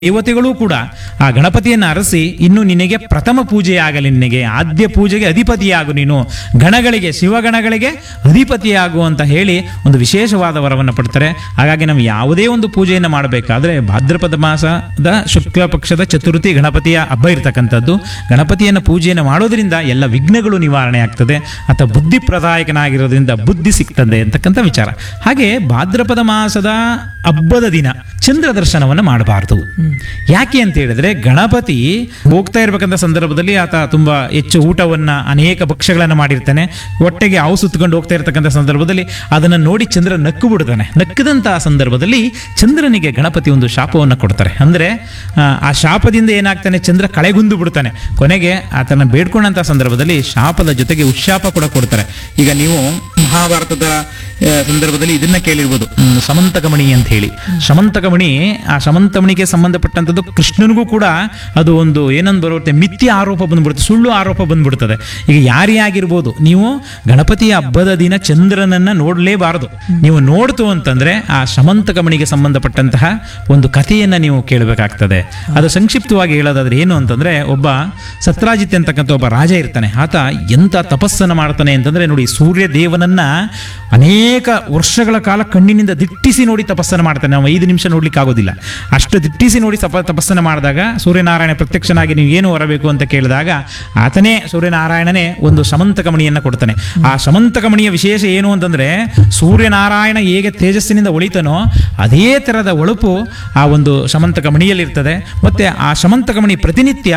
ದೇವತೆಗಳು ಕೂಡ ಆ ಗಣಪತಿಯನ್ನು ಅರಸಿ ಇನ್ನು ನಿನಗೆ ಪ್ರಥಮ ಪೂಜೆಯಾಗಲಿ, ನಿನಗೆ ಆದ್ಯ ಪೂಜೆಗೆ ಅಧಿಪತಿಯಾಗು, ನೀನು ಗಣಗಳಿಗೆ ಶಿವಗಣಗಳಿಗೆ ಅಧಿಪತಿಯಾಗು ಅಂತ ಹೇಳಿ ಒಂದು ವಿಶೇಷವಾದ ವರವನ್ನು ಪಡ್ತಾರೆ. ಹಾಗಾಗಿ ನಾವು ಯಾವುದೇ ಒಂದು ಪೂಜೆಯನ್ನು ಮಾಡಬೇಕಾದ್ರೆ ಭಾದ್ರಪದ ಮಾಸದ ಶುಕ್ಲ ಪಕ್ಷದ ಚತುರ್ಥಿ ಗಣಪತಿಯ ಹಬ್ಬ ಇರತಕ್ಕಂಥದ್ದು. ಗಣಪತಿಯನ್ನು ಪೂಜೆಯನ್ನು ಮಾಡೋದ್ರಿಂದ ಎಲ್ಲ ವಿಘ್ನಗಳು ನಿವಾರಣೆ ಆಗ್ತದೆ, ಅಥವಾ ಬುದ್ಧಿಪ್ರದಾಯಕನಾಗಿರೋದ್ರಿಂದ ಬುದ್ಧಿ ಸಿಗ್ತದೆ ಅಂತಕ್ಕಂಥ ವಿಚಾರ. ಹಾಗೆ ಭಾದ್ರಪದ ಮಾಸದ ಹಬ್ಬದ ದಿನ ಚಂದ್ರ ದರ್ಶನವನ್ನು ಮಾಡಬಾರ್ದು. ಯಾಕೆ ಅಂತ ಹೇಳಿದ್ರೆ, ಗಣಪತಿ ಹೋಗ್ತಾ ಇರಬೇಕಂತ ಸಂದರ್ಭದಲ್ಲಿ ಆತ ತುಂಬಾ ಹೆಚ್ಚು ಊಟವನ್ನ, ಅನೇಕ ಭಕ್ಷ್ಯಗಳನ್ನು ಮಾಡಿರ್ತಾನೆ. ಹೊಟ್ಟೆಗೆ ಹಾವು ಸುತ್ತಕೊಂಡು ಹೋಗ್ತಾ ಇರತಕ್ಕಂಥ ಸಂದರ್ಭದಲ್ಲಿ ಅದನ್ನು ನೋಡಿ ಚಂದ್ರ ನಕ್ಕು ಬಿಡ್ತಾನೆ. ನಕ್ಕದಂತಹ ಸಂದರ್ಭದಲ್ಲಿ ಚಂದ್ರನಿಗೆ ಗಣಪತಿ ಒಂದು ಶಾಪವನ್ನು ಕೊಡ್ತಾರೆ. ಅಂದ್ರೆ ಆ ಶಾಪದಿಂದ ಏನಾಗ್ತಾನೆ, ಚಂದ್ರ ಕಳೆಗುಂದು ಬಿಡ್ತಾನೆ. ಕೊನೆಗೆ ಆತನ ಬೇಡ್ಕೊಂಡಂತ ಸಂದರ್ಭದಲ್ಲಿ ಶಾಪದ ಜೊತೆಗೆ ಉಶಾಪ ಕೂಡ ಕೊಡ್ತಾರೆ. ಈಗ ನೀವು ಮಹಾಭಾರತದ ಸಂದರ್ಭದಲ್ಲಿ ಇದನ್ನ ಕೇಳಿರ್ಬೋದು, ಸಮಂತಕಮಣಿ ಅಂತ ಹೇಳಿ. ಸಮಂತಕಮಣಿ, ಆ ಸಮಂತಮಣಿಗೆ ಸಂಬಂಧಪಟ್ಟಂಥದ್ದು ಕೃಷ್ಣನಿಗೂ ಕೂಡ ಅದು ಒಂದು ಏನಂದು ಬರುತ್ತೆ, ಮಿಥ್ಯ ಆರೋಪ ಬಂದ್ಬಿಡುತ್ತೆ, ಸುಳ್ಳು ಆರೋಪ ಬಂದ್ಬಿಡ್ತದೆ. ಈಗ ಯಾರೇ ಆಗಿರ್ಬೋದು, ನೀವು ಗಣಪತಿಯ ಹಬ್ಬದ ದಿನ ಚಂದ್ರನನ್ನ ನೋಡಲೇಬಾರದು. ನೀವು ನೋಡ್ತು ಅಂತಂದ್ರೆ ಆ ಸಮಂತಕಮಣಿಗೆ ಸಂಬಂಧಪಟ್ಟಂತಹ ಒಂದು ಕಥೆಯನ್ನ ನೀವು ಕೇಳಬೇಕಾಗ್ತದೆ. ಅದು ಸಂಕ್ಷಿಪ್ತವಾಗಿ ಹೇಳೋದಾದ್ರೆ ಏನು ಅಂತಂದ್ರೆ, ಒಬ್ಬ ಸತ್ರಾಜಿತ್ ಅಂತಕ್ಕಂಥ ಒಬ್ಬ ರಾಜ ಇರ್ತಾನೆ. ಆತ ಎಂತ ತಪಸ್ಸನ್ನು ಮಾಡ್ತಾನೆ ಅಂತಂದ್ರೆ, ನೋಡಿ, ಸೂರ್ಯ ದೇವನನ್ನ ಅನೇಕ ವರ್ಷಗಳ ಕಾಲ ಕಣ್ಣಿನಿಂದ ದಿಟ್ಟಿಸಿ ನೋಡಿ ತಪಸ್ಸನ್ನು ಮಾಡ್ತಾನೆ. ನಾವು 5 ನಿಮಿಷ ನೋಡ್ಲಿಕ್ಕೆ ಆಗೋದಿಲ್ಲ, ಅಷ್ಟು ದಿಟ್ಟಿಸಿ ನೋಡಿ ತಪಸ್ಸನ್ನು ಮಾಡಿದಾಗ ಸೂರ್ಯನಾರಾಯಣ ಪ್ರತ್ಯಕ್ಷನಾಗಿ ನೀವು ಏನು ಹೊರಬೇಕು ಅಂತ ಕೇಳಿದಾಗ ಆತನೇ, ಸೂರ್ಯನಾರಾಯಣನೇ ಒಂದು ಸಮಂತಕಮಣಿಯನ್ನು ಕೊಡ್ತಾನೆ. ಆ ಸಮಂತಕಮಣಿಯ ವಿಶೇಷ ಏನು ಅಂತಂದ್ರೆ, ಸೂರ್ಯನಾರಾಯಣ ಹೇಗೆ ತೇಜಸ್ಸಿನಿಂದ ಒಳಿತನೋ ಅದೇ ತರದ ಒಳಪು ಆ ಒಂದು ಸಮಂತಕಮಣಿಯಲ್ಲಿ ಇರ್ತದೆ. ಮತ್ತೆ ಆ ಸಮಂತಕಮಣಿ ಪ್ರತಿನಿತ್ಯ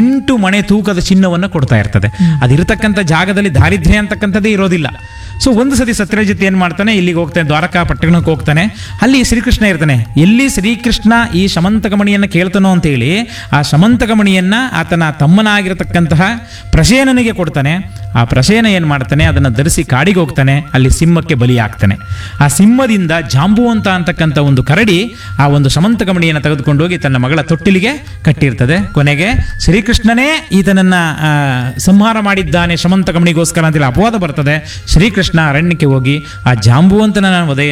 8 ಮಣೆ ತೂಕದ ಚಿನ್ನವನ್ನು ಕೊಡ್ತಾ ಇರ್ತದೆ. ಅದಿರತಕ್ಕಂಥ ಜಾಗದಲ್ಲಿ ದಾರಿದ್ರ್ಯ ಅಂತಕ್ಕಂಥದ್ದೇ ಇರೋದಿಲ್ಲ. ಸೊ ಒಂದು ಸತಿ ಸತ್ಯಜಿತ್ ಏನ್ ಮಾಡ್ತಾನೆ, ಇಲ್ಲಿಗೆ ಹೋಗ್ತಾನೆ, ದ್ವಾರಕಾ ಪಟ್ಟಣಕ್ಕೆ ಹೋಗ್ತಾನೆ. ಅಲ್ಲಿ ಶ್ರೀಕೃಷ್ಣ ಇರ್ತಾನೆ. ಎಲ್ಲಿ ಶ್ರೀಕೃಷ್ಣ ಈ ಸಮಂತಕಮಣಿಯನ್ನು ಕೇಳ್ತಾನೋ ಅಂತ ಹೇಳಿ ಆ ಸಮಂತಕಮಣಿಯನ್ನ ಆತನ ತಮ್ಮನಾಗಿರತಕ್ಕಂತಹ ಪ್ರಸೇನನಿಗೆ ಕೊಡ್ತಾನೆ. ಆ ಪ್ರಸೇನ ಏನ್ ಮಾಡ್ತಾನೆ, ಅದನ್ನ ಧರಿಸಿ ಕಾಡಿಗೆ ಹೋಗ್ತಾನೆ. ಅಲ್ಲಿ ಸಿಂಹಕ್ಕೆ ಬಲಿಯಾಗ್ತಾನೆ. ಆ ಸಿಂಹದಿಂದ ಜಾಂಬುವಂತ ಅಂತಕ್ಕಂಥ ಒಂದು ಕರಡಿ ಆ ಒಂದು ಸಮಂತಕಮಣಿಯನ್ನು ತೆಗೆದುಕೊಂಡು ಹೋಗಿ ತನ್ನ ಮಗಳ ತೊಟ್ಟಿಲಿಗೆ ಕಟ್ಟಿರ್ತದೆ. ಕೊನೆಗೆ ಶ್ರೀಕೃಷ್ಣನೇ ಈತನನ್ನ ಸಂಹಾರ ಮಾಡಿದ್ದಾನೆ ಸಮಂತಕಮಣಿಗೋಸ್ಕರ ಅಂತೇಳಿ ಅಪವಾದ ಬರ್ತದೆ. ಶ್ರೀಕೃಷ್ಣ ಅರಣ್ಯಕ್ಕೆ ಹೋಗಿ ಆ ಜಾಂಬುವಂತನ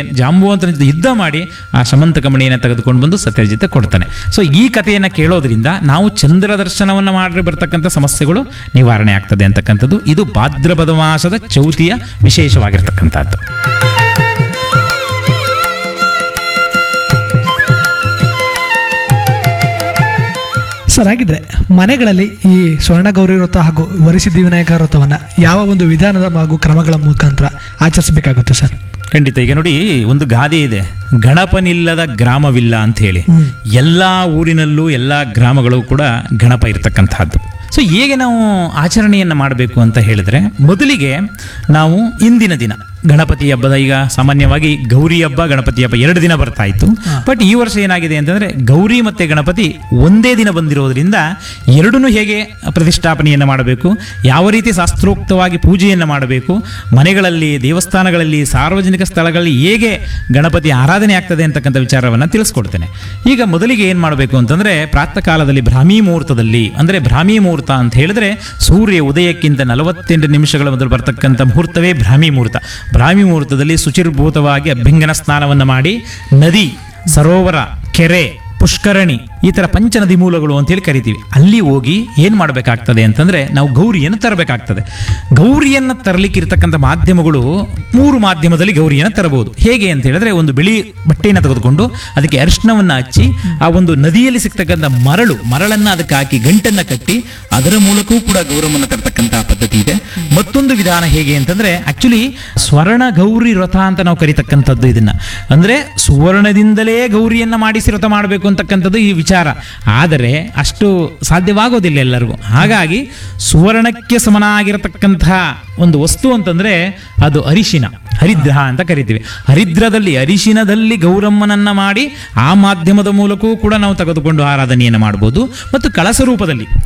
ಯುದ್ಧ ಮಾಡಿ ಆ ಸಮಂತಕಮಣಿಯನ್ನು ತೆಗೆದುಕೊಂಡು ಬಂದು ಸತ್ಯಜಿತ್ ಕೊಡ್ತಾನೆ. ಸೊ ಈ ಕಥೆಯನ್ನು ಕೇಳೋದ್ರಿಂದ ನಾವು ಚಂದ್ರ ದರ್ಶನವನ್ನು ಮಾಡಿ ಬರ್ತಕ್ಕಂಥ ಸಮಸ್ಯೆಗಳು ನಿವಾರಣೆ ಆಗ್ತದೆ ಅಂತಕ್ಕಂಥದ್ದು ಇದು ಭಾದ್ರಪದ ಮಾಸದ ಚೌತಿಯ ವಿಶೇಷವಾಗಿರ್ತಕ್ಕಂಥದ್ದು. ಸರ್, ಹಾಗಿದ್ರೆ ಮನೆಗಳಲ್ಲಿ ಈ ಸ್ವರ್ಣ ಗೌರಿ ವ್ರತ ಹಾಗೂ ವರಸಿದ್ಧಿ ವಿನಾಯಕ ವ್ರತವನ್ನ ಯಾವ ಒಂದು ವಿಧಾನದ ಹಾಗೂ ಕ್ರಮಗಳ ಮುಖಾಂತರ ಆಚರಿಸಬೇಕಾಗುತ್ತೆ ಸರ್? ಖಂಡಿತ. ಈಗ ನೋಡಿ, ಒಂದು ಗಾದೆ ಇದೆ, ಗಣಪನಿಲ್ಲದ ಗ್ರಾಮವಿಲ್ಲ ಅಂತ ಹೇಳಿ. ಎಲ್ಲಾ ಊರಿನಲ್ಲೂ ಎಲ್ಲಾ ಗ್ರಾಮಗಳು ಕೂಡ ಗಣಪ ಇರತಕ್ಕಂತಹದ್ದು. ಸೊ ಹೇಗೆ ನಾವು ಆಚರಣೆಯನ್ನು ಮಾಡಬೇಕು ಅಂತ ಹೇಳಿದ್ರೆ, ಮೊದಲಿಗೆ ನಾವು ಇಂದಿನ ದಿನ ಗಣಪತಿ ಹಬ್ಬದ, ಈಗ ಸಾಮಾನ್ಯವಾಗಿ ಗೌರಿ ಹಬ್ಬ ಗಣಪತಿ ಹಬ್ಬ 2 ದಿನ ಬರ್ತಾ ಇತ್ತು. ಬಟ್ ಈ ವರ್ಷ ಏನಾಗಿದೆ ಅಂತಂದ್ರೆ, ಗೌರಿ ಮತ್ತೆ ಗಣಪತಿ ಒಂದೇ ದಿನ ಬಂದಿರೋದ್ರಿಂದ ಎರಡನ್ನೂ ಹೇಗೆ ಪ್ರತಿಷ್ಠಾಪನೆಯನ್ನು ಮಾಡಬೇಕು, ಯಾವ ರೀತಿ ಶಾಸ್ತ್ರೋಕ್ತವಾಗಿ ಪೂಜೆಯನ್ನು ಮಾಡಬೇಕು, ಮನೆಗಳಲ್ಲಿ, ದೇವಸ್ಥಾನಗಳಲ್ಲಿ, ಸಾರ್ವಜನಿಕ ಸ್ಥಳಗಳಲ್ಲಿ ಹೇಗೆ ಗಣಪತಿ ಆರಾಧನೆ ಆಗ್ತದೆ ಅಂತಕ್ಕಂಥ ವಿಚಾರವನ್ನು ತಿಳಿಸ್ಕೊಡ್ತೇನೆ. ಈಗ ಮೊದಲಿಗೆ ಏನು ಮಾಡಬೇಕು ಅಂತಂದ್ರೆ, ಪ್ರಾತಃ ಕಾಲದಲ್ಲಿ ಬ್ರಾಹ್ಮಿ ಮುಹೂರ್ತದಲ್ಲಿ, ಅಂದ್ರೆ ಬ್ರಾಹ್ಮಿ ಮುಹೂರ್ತ ಅಂತ ಹೇಳಿದ್ರೆ ಸೂರ್ಯ ಉದಯಕ್ಕಿಂತ 48 ನಿಮಿಷಗಳ ಮೊದಲು ಬರ್ತಕ್ಕಂಥ ಮುಹೂರ್ತವೇ ಬ್ರಾಹ್ಮಿ ಮುಹೂರ್ತ. ಬ್ರಾಹ್ಮಿ ಮುಹೂರ್ತದಲ್ಲಿ ಶುಚಿರ್ಭೂತವಾಗಿ ಅಭ್ಯಂಗನ ಸ್ನಾನವನ್ನು ಮಾಡಿ ನದಿ, ಸರೋವರ, ಕೆರೆ, ಪುಷ್ಕರಣಿ, ಈ ತರ ಪಂಚನದಿ ಮೂಲಗಳು ಅಂತೇಳಿ ಕರಿತೀವಿ. ಅಲ್ಲಿ ಹೋಗಿ ಏನ್ ಮಾಡಬೇಕಾಗ್ತದೆ ಅಂತಂದ್ರೆ, ನಾವು ಗೌರಿಯನ್ನು ತರಬೇಕಾಗ್ತದೆ. ಗೌರಿಯನ್ನು ತರಲಿಕ್ಕೆ ಇರತಕ್ಕಂಥ ಮಾಧ್ಯಮಗಳು 3 ಮಾಧ್ಯಮದಲ್ಲಿ ಗೌರಿಯನ್ನು ತರಬಹುದು. ಹೇಗೆ ಅಂತ ಹೇಳಿದ್ರೆ, ಒಂದು ಬಿಳಿ ಬಟ್ಟೆಯನ್ನು ತೆಗೆದುಕೊಂಡು ಅದಕ್ಕೆ ಅರಿಶಿಣವನ್ನ ಹಚ್ಚಿ ಆ ಒಂದು ನದಿಯಲ್ಲಿ ಸಿಗ್ತಕ್ಕಂಥ ಮರಳನ್ನ ಅದಕ್ಕೆ ಹಾಕಿ ಗಂಟನ್ನ ಕಟ್ಟಿ ಅದರ ಮೂಲಕವೂ ಕೂಡ ಗೌರವವನ್ನು ತರತಕ್ಕಂತಹ ಪದ್ಧತಿ ಇದೆ. ಮತ್ತೊಂದು ವಿಧಾನ ಹೇಗೆ ಅಂತಂದ್ರೆ, ಆಕ್ಚುಲಿ ಸ್ವರ್ಣ ಗೌರಿ ವ್ರತ ಅಂತ ನಾವು ಕರಿತಕ್ಕಂಥದ್ದು ಇದನ್ನ. ಅಂದ್ರೆ ಸುವರ್ಣದಿಂದಲೇ ಗೌರಿಯನ್ನ ಮಾಡಿಸಿ ವ್ರತ ಮಾಡಬೇಕು ಅಂತಕ್ಕಂಥದ್ದು ಈ ವಿಚಾರ. ಆದರೆ ಅಷ್ಟು ಸಾಧ್ಯವಾಗೋದಿಲ್ಲ ಎಲ್ಲರಿಗೂ. ಹಾಗಾಗಿ ಸುವರ್ಣಕ್ಕೆ ಸಮನಾಗಿರತಕ್ಕಂತಹ ಒಂದು ವಸ್ತು ಅಂತಂದ್ರೆ ಅದು ಅರಿಶಿನ, ಹರಿದ್ರ ಅಂತ ಕರಿತೀವಿ. ಹರಿದ್ರದಲ್ಲಿ, ಅರಿಶಿನದಲ್ಲಿ ಗೌರಮ್ಮನನ್ನ ಮಾಡಿ ಆ ಮಾಧ್ಯಮದ ಮೂಲಕವೂ ಕೂಡ ನಾವು ತೆಗೆದುಕೊಂಡು ಆರಾಧನೆಯನ್ನು ಮಾಡಬಹುದು. ಮತ್ತು ಕಳಸ ರೂಪದಲ್ಲಿ,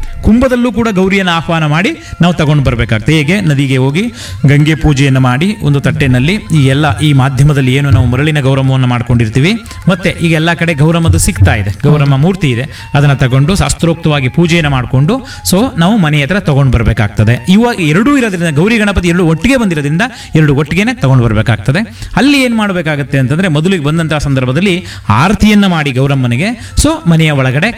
ಕುಂಭದಲ್ಲೂ ಕೂಡ ಗೌರಿಯನ್ನು ಆಹ್ವಾನ ಮಾಡಿ ನಾವು ತಗೊಂಡು ಬರಬೇಕಾಗ್ತದೆ. ಹೇಗೆ ನದಿಗೆ ಹೋಗಿ ಗಂಗೆ ಪೂಜೆಯನ್ನು ಮಾಡಿ ಒಂದು ತಟ್ಟೆನಲ್ಲಿ ಈ ಮಾಧ್ಯಮದಲ್ಲಿ ಏನು ನಾವು ಮರಳಿನ ಗೌರಮ್ಮವನ್ನು ಮಾಡ್ಕೊಂಡಿರ್ತೀವಿ, ಮತ್ತೆ ಈಗ ಎಲ್ಲ ಕಡೆ ಗೌರಮ್ಮದು ಸಿಗ್ತಾ ಇದೆ, ಗೌರಮ್ಮ ಮೂರ್ತಿ ಇದೆ, ಅದನ್ನು ತಗೊಂಡು ಶಾಸ್ತ್ರೋಕ್ತವಾಗಿ ಪೂಜೆಯನ್ನು ಮಾಡಿಕೊಂಡು ನಾವು ಮನೆ ಹತ್ರ ತಗೊಂಡು ಬರಬೇಕಾಗ್ತದೆ. ಇವಾಗ ಎರಡೂ ಇರೋದ್ರಿಂದ ಗೌರಿ ಗಣಪತಿ ಎರಡು ಒಟ್ಟಿಗೆ ಬಂದಿರೋದ್ರಿಂದ ಎರಡು ಒಟ್ಟಿಗೆನೆ ತಗೊಂಡು ಬರಬೇಕಾಗ್ತದೆ. ಅಲ್ಲಿ ಏನು ಮಾಡಬೇಕಾಗತ್ತೆ ಅಂತಂದ್ರೆ ಮೊದಲಿಗೆ ಬಂದಂತಹ ಸಂದರ್ಭದಲ್ಲಿ ಆರತಿಯನ್ನ ಮಾಡಿ ಗೌರಮ್ಮನಿಗೆ ಮನೆಯ ಒಳಗಡೆ